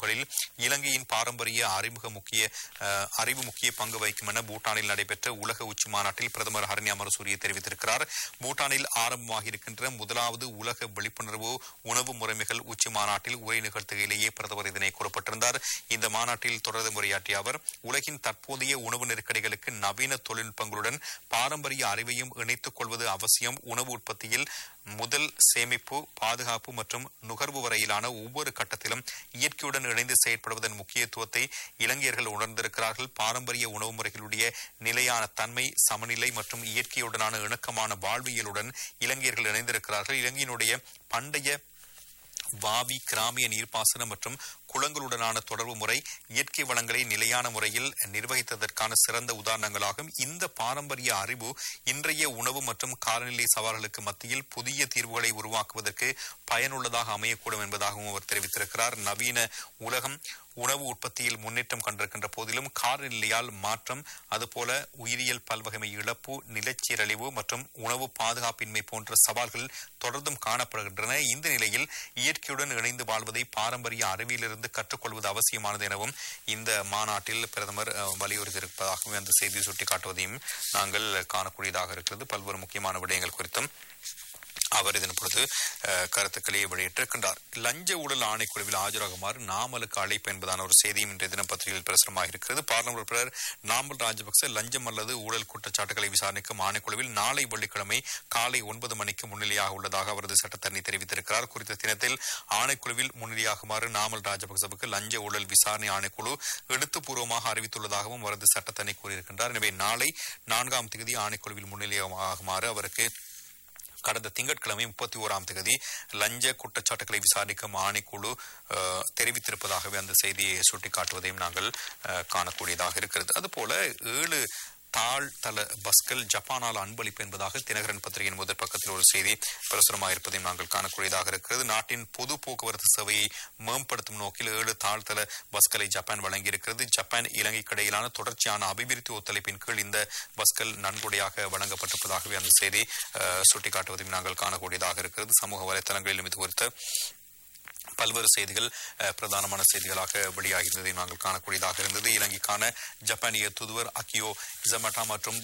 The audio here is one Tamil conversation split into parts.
நிகழ்வுகளில் இலங்கையின் பாரம்பரிய அறிவு முக்கிய பங்கு வகிக்கும் என பூட்டானில் நடைபெற்ற உலக உச்சி மாநாட்டில் பிரதமர் ஹரணி அமரசூரிய தெரிவித்திருக்கிறார். பூட்டானில் ஆரம்பமாக இருக்கின்ற முதலாவது உலக விழிப்புணர்வு உணவு முறைமைகள் உச்சி மாநாட்டில் உரை நிகழ்த்துகையிலேயே பிரதமர் இதனை கூறப்பட்டிருந்தார். இந்த மாநாட்டில் தொடர்ந்து உரையாற்றிய அவர் உலகின் தற்போதைய உணவு நெருக்கடிகளுக்கு நவீன தொழில்நுட்பங்களுடன் பாரம்பரிய அறிவையும் இணைத்துக் கொள்வது அவசியம். உணவு உற்பத்தியில் முதல் சேமிப்பு, பாதுகாப்பு மற்றும் நுகர்வு வரையிலான ஒவ்வொரு கட்டத்திலும் இயற்கையுடன் இணைந்து செயற்படுவதன் முக்கியத்துவத்தை இளைஞர்கள் உணர்ந்திருக்கிறார்கள். பாரம்பரிய உணவு முறைகளுடைய நிலையான தன்மை, சமநிலை மற்றும் இயற்கையுடனான இணக்கமான வாழ்வியலுடன் இளைஞர்கள் இணைந்திருக்கிறார்கள். இலங்கையினுடைய பண்டைய வாவி, கிராமிய நீர்ப்பாசனம் மற்றும் குளங்களுடனான தொடர்பு முறை இயற்கை வளங்களை நிலையான முறையில் நிர்வகித்ததற்கான சிறந்த உதாரணங்களாகும். இந்த பாரம்பரிய அறிவு இன்றைய உணவு மற்றும் காலநிலை சவால்களுக்கு மத்தியில் புதிய தீர்வுகளை உருவாக்குவதற்கு பயனுள்ளதாக அமையக்கூடும் என்பதாகவும் அவர் தெரிவித்திருக்கிறார். நவீன உலகம் உணவு உற்பத்தியில் முன்னேற்றம் கண்டிருக்கின்ற போதிலும் காலநிலையால் மாற்றம், அதுபோல உயிரியல் பல்வகைமை இழப்பு, நிலச்சீரழிவு மற்றும் உணவு பாதுகாப்பின்மை போன்ற சவால்கள் தொடர்ந்தும் காணப்படுகின்றன. இந்த நிலையில் இயற்கையுடன் இணைந்து வாழ்வதை பாரம்பரிய அறிவியலிருந்து கற்றுக்கொள்வது அவசியமானது எனவும் இந்த மாநாட்டில் பிரதமர் வலியுறுத்தியிருப்பதாகவும் அந்த செய்தியை சுட்டிக்காட்டுவதையும் நாங்கள் காணக்கூடியதாக இருக்கிறது. பல்வேறு முக்கியமான விடயங்கள் குறித்தும் அவர் இதன் பொழுது கருத்துக்களை வெளியிட்டிருக்கின்றார். லஞ்ச ஊழல் ஆணைக்குழுவில் ஆஜராகுமாறு நாமலுக்கு அழைப்பு என்பதான ஒரு செய்தியும் இன்றைய தினம் பத்திரிகையில் பிரசுரமாக இருக்கிறது. பார்லிமென்ட் உறுப்பினர் நாமல் ராஜபக்ச லஞ்சம் அல்லது ஊழல் குற்றச்சாட்டுகளை விசாரணைக்கும் ஆணைக்குழுவில் நாளை வெள்ளிக்கிழமை காலை 9 மணிக்கு முன்னிலையாக உள்ளதாக அவரது சட்டத்தரணி தெரிவித்திருக்கிறார். குறித்த தினத்தில் ஆணைக்குழுவில் முன்னிலையாகுமாறு நாமல் ராஜபக்சவுக்கு லஞ்ச ஊழல் விசாரணை ஆணைக்குழு எழுத்துப்பூர்வமாக அறிவித்துள்ளதாகவும் அவரது சட்டத்தரணி கூறியிருக்கின்றார். எனவே நாளை 4ஆம் தேதி ஆணைக்குழுவில் முன்னிலையாகுமாறு அவருக்கு கடந்த திங்கட்கிழமை 31ஆம் தேதி லஞ்ச குற்றச்சாட்டுகளை விசாரிக்கும் ஆணைக்குழு தெரிவித்திருப்பதாகவே அந்த செய்தியை சுட்டிக்காட்டுவதையும் நாங்கள் காணக்கூடியதாக இருக்கிறது. அதுபோல 7 தாழ்தள பஸ்கள் ஜப்பானால் அன்பளிப்பு என்பதாக தினகரன் பத்திரிகையின் முதல் பக்கத்தில் ஒரு செய்தி பிரசுரமாக இருப்பதையும் நாங்கள் காணக்கூடியதாக இருக்கிறது. நாட்டின் பொது போக்குவரத்து சேவையை மேம்படுத்தும் நோக்கில் 7 தாழ்தள பஸ்களை ஜப்பான் வழங்கியிருக்கிறது. ஜப்பான் இலங்கைக்கு இடையிலான தொடர்ச்சியான அபிவிருத்தி ஒத்துழைப்பின் கீழ் இந்த பஸ்கள் நன்கொடையாக வழங்கப்பட்டிருப்பதாகவே அந்த செய்தி சுட்டிக்காட்டுவதையும் நாங்கள் காணக்கூடியதாக இருக்கிறது. சமூக வலைதளங்களிலும் இது குறித்த பல்வேறு செய்திகள் பிரதானமான செய்திகளாக வெளியாகியிருந்ததை நாங்கள் காணக்கூடியதாக இருந்தது. இலங்கைக்கான ஜப்பானிய தூதுவர் அகியோ இசமட்டா மற்றும்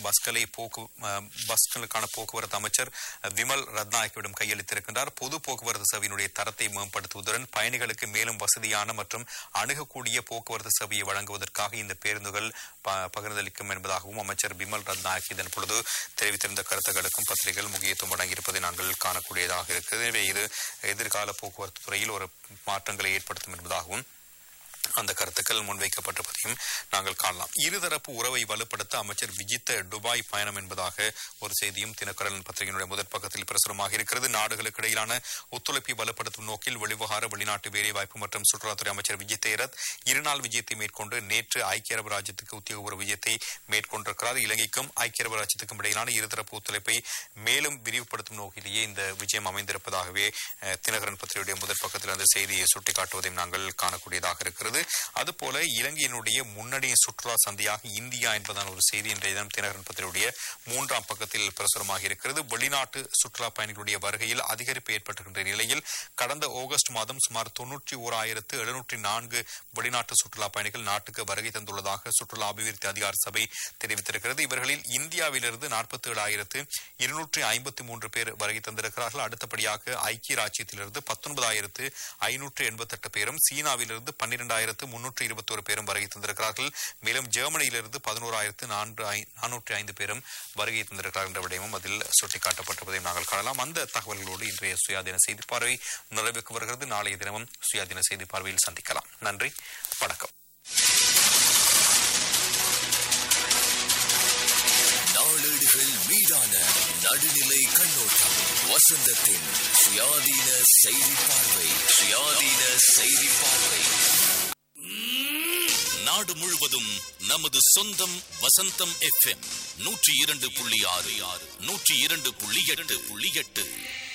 பஸ்களுக்கான போக்குவரத்து அமைச்சர் விமல் ரத்நாயக்கிடம் கையளித்திருக்கின்றார். பொது போக்குவரத்து சேவையினுடைய தரத்தை மேம்படுத்துவதுடன் பயணிகளுக்கு மேலும் வசதியான மற்றும் அணுகக்கூடிய போக்குவரத்து சேவையை வழங்குவதற்காக இந்த பேருந்துகள் பகிர்ந்தளிக்கும் என்பதாகவும் அமைச்சர் விமல் ரத்நாயக் இதன் பொழுது தெரிவித்திருந்த கருத்துக்களுக்கும் பத்திரிகைகள் முக்கியத்துவம் வழங்கியிருப்பதை நாங்கள் காணக்கூடியதாக இருக்கிறது. எனவே இது எதிர்கால போக்குவரத்து துறையில் ஒரு மாற்றங்களை ஏற்படுத்தும் என்பதாகவும் அந்த கருத்துக்கள் முன்வைக்கப்பட்டிருப்பதையும் நாங்கள் காணலாம். இருதரப்பு உறவை வலுப்படுத்த அமைச்சர் விஜித்த துபாய் பயணம் என்பதாக ஒரு செய்தியும் தினகரன் பத்திரிகையினுடைய முதற் பக்கத்தில் பிரசுரமாக இருக்கிறது. நாடுகளுக்கு இடையிலான ஒத்துழைப்பை வலுப்படுத்தும் நோக்கில் வெளிவகார வெளிநாட்டு வேலைவாய்ப்பு மற்றும் சுற்றுலாத்துறை அமைச்சர் விஜித் தேரத் 2 நாள் விஜயத்தை மேற்கொண்டு நேற்று ஐக்கிய அரபு ராஜ்யத்துக்கு உத்தியோகபூர்வ விஜயத்தை மேற்கொண்டிருக்கிறார். இலங்கைக்கும் ஐக்கிய அரபு ராஜ்யத்துக்கும் இடையிலான இருதரப்பு ஒத்துழைப்பை மேலும் விரிவுபடுத்தும் நோக்கிலேயே இந்த விஜயம் அமைந்திருப்பதாகவே தினகரன் பத்திரிகையுடைய முதற் பக்கத்தில் அந்த செய்தியை சுட்டிக்காட்டுவதையும் நாங்கள் காணக்கூடியதாக இருக்கிறது. அதுபோல இலங்கையினுடைய முன்னணிய சுற்றுலா சந்தையாக இந்தியா என்பதான ஒரு செய்தி இன்றைய தினம் தினகரன் பத்திரிகையுடைய 3ஆம் பக்கத்தில் பிரசுரமாக இருக்கிறது. வெளிநாட்டு சுற்றுலா பயணிகளுடைய வருகையில் அதிகரிப்பு ஏற்பட்டுகின்ற நிலையில் கடந்த ஆகஸ்ட் மாதம் சுமார் 91,704 வெளிநாட்டு சுற்றுலா பயணிகள் நாட்டுக்கு வருகை தந்துள்ளதாக சுற்றுலா அபிவிருத்தி அதிகார சபை தெரிவித்திருக்கிறது. இவர்களில் இந்தியாவிலிருந்து 47,253 பேர் வருகை தந்திருக்கிறார்கள். அடுத்தபடியாக ஐக்கிய ராஜ்யத்திலிருந்து 19,588 பேரும், சீனாவிலிருந்து 12,321 பேரும் வருகை தந்திருக்கிறார்கள். மேலும் ஜெர்மனியிலிருந்து 11,405 பேரும் வருகை தந்திருக்கிறார்கள் என்ற விடயமும் அதில் சுட்டிக்காட்டப்பட்டிருப்பதையும் நாங்கள் காணலாம். அந்த தகவல்களோடு இன்றைய சுயாதீன செய்தி பார்வை நிறைவுக்கு வருகிறது. நாளைய தினமும் சுயாதீன செய்தி பார்வையில் சந்திக்கலாம். நன்றி, வணக்கம். நாளேடுகள் மீதான நடுநிலை கண்ணோட்டம். வசந்தத்தின் சுயாதீன செய்தி பார்வை. நாடு முழுவதும் நமது சொந்தம் வசந்தம் FM 102.6 102.8